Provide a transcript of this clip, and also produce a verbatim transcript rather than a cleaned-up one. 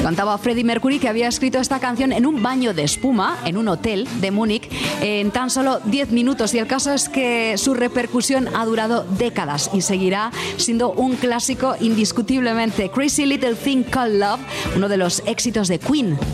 Cantaba Freddie Mercury, que había escrito esta canción en un baño de espuma en un hotel de Múnich en tan solo diez minutos, y el caso es que su repercusión ha durado décadas y seguirá siendo un clásico indiscutiblemente. Crazy Little Thing Called Love, uno de los éxitos de Queen.